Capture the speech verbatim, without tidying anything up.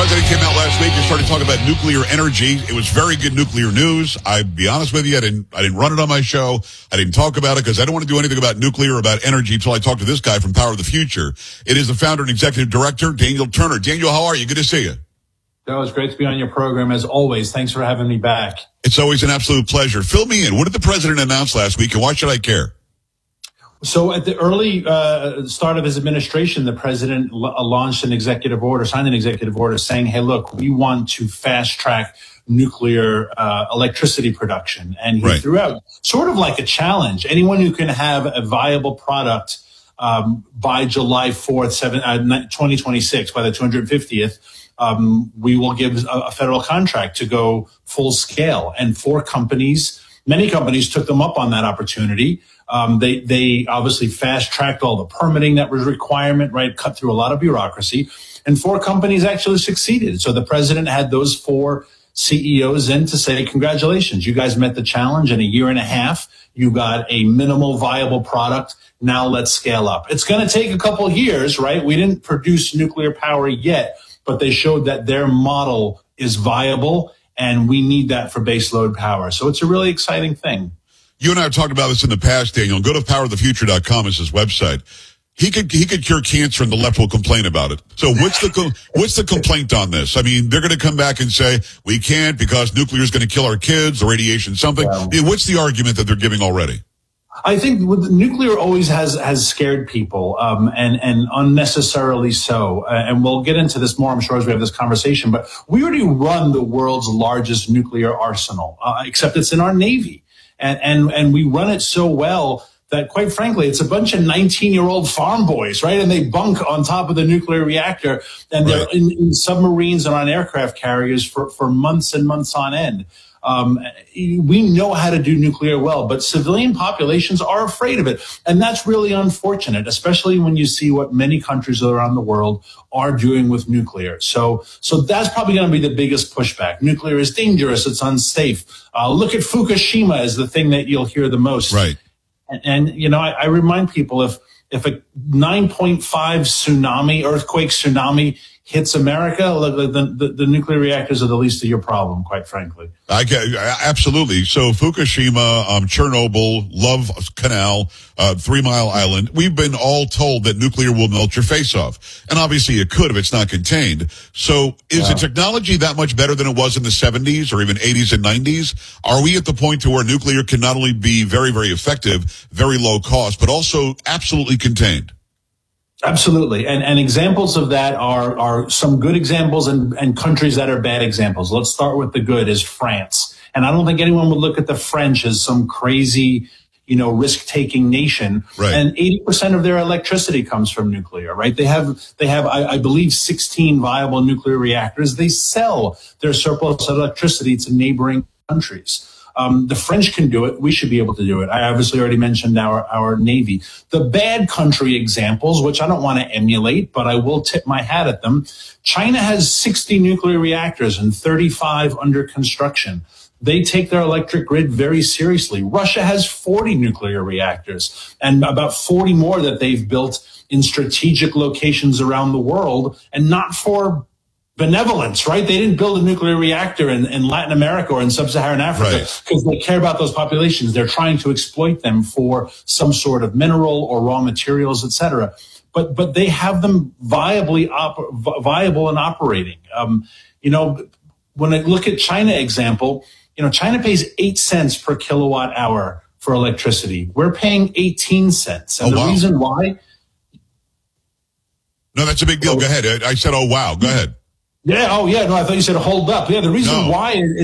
president came out last week and started talking about nuclear energy. It was very good nuclear news. I'll be honest with you, I didn't, I didn't run it on my show. I didn't talk about it because I don't want to do anything about nuclear or about energy until I talk to this guy from Power of the Future. It is the founder and executive director, Daniel Turner. Daniel, how are you? Good to see you. That was great to be on your program as always. Thanks for having me back. It's always an absolute pleasure. Fill me in. What did the president announce last week, and why should I care? So at the early uh, start of his administration, the president l- launched an executive order, signed an executive order saying, hey, look, we want to fast track nuclear uh, electricity production. And he right. threw out sort of like a challenge. Anyone who can have a viable product um, by July fourth, twenty twenty-six, by the two hundred fiftieth, um, we will give a, a federal contract to go full scale. And four companies, many companies took them up on that opportunity. Um, they, they obviously fast tracked all the permitting that was requirement, right? Cut through a lot of bureaucracy, and four companies actually succeeded. So the president had those four C E Os in to say, congratulations, you guys met the challenge in a year and a half. You got a minimal viable product. Now let's scale up. It's going to take a couple of years, right? We didn't produce nuclear power yet, but they showed that their model is viable, and we need that for baseload power. So it's a really exciting thing. You and I have talked about this in the past, Daniel. Go to power of the future dot com is his website. He could he could cure cancer, and the left will complain about it. So what's the what's the complaint on this? I mean, they're going to come back and say we can't because nuclear is going to kill our kids, or radiation, something. Yeah. I mean, what's the argument that they're giving already? I think with nuclear always has has scared people, um, and and unnecessarily so. Uh, and we'll get into this more, I'm sure, as we have this conversation. But we already run the world's largest nuclear arsenal, uh, except it's in our Navy. And, and, and we run it so well that, quite frankly, it's a bunch of nineteen-year-old farm boys, right? And they bunk on top of the nuclear reactor, and they're right. in, in submarines and on aircraft carriers for, for months and months on end. Um, we know how to do nuclear well, but civilian populations are afraid of it. And that's really unfortunate, especially when you see what many countries around the world are doing with nuclear. So, so that's probably going to be the biggest pushback. Nuclear is dangerous. It's unsafe. Uh, look at Fukushima as the thing that you'll hear the most. Right. And, and you know, I, I remind people if, if a nine point five tsunami, earthquake tsunami hits America, the, the, the nuclear reactors are the least of your problem, quite frankly. I can, absolutely. So Fukushima, um, Chernobyl, Love Canal, uh, Three Mile Island. We've been all told that nuclear will melt your face off. And obviously it could if it's not contained. So is yeah. the technology that much better than it was in the seventies or even eighties and nineties? Are we at the point to where nuclear can not only be very, very effective, very low cost, but also absolutely contained? Absolutely. And, and examples of that are, are some good examples and, and countries that are bad examples. Let's start with the good is France. And I don't think anyone would look at the French as some crazy, you know, risk-taking nation. Right. And eighty percent of their electricity comes from nuclear, right? They have, they have, I, I believe, sixteen viable nuclear reactors. They sell their surplus electricity to neighboring countries. Um, the French can do it. We should be able to do it. I obviously already mentioned our, our Navy. The bad country examples, which I don't want to emulate, but I will tip my hat at them. China has sixty nuclear reactors and thirty-five under construction. They take their electric grid very seriously. Russia has forty nuclear reactors and about forty more that they've built in strategic locations around the world, and not for benevolence, right? They didn't build a nuclear reactor in, in Latin America or in sub-Saharan Africa because right. they care about those populations. They're trying to exploit them for some sort of mineral or raw materials, et cetera. But but they have them viably op- viable and operating. Um, you know, when I look at China example, you know, China pays eight cents per kilowatt hour for electricity. We're paying eighteen cents, and oh, the wow. reason why. No, that's a big deal. Go ahead. I said, oh wow. Go ahead. Yeah. Oh, yeah. No, I thought you said hold up. Yeah. The reason no. why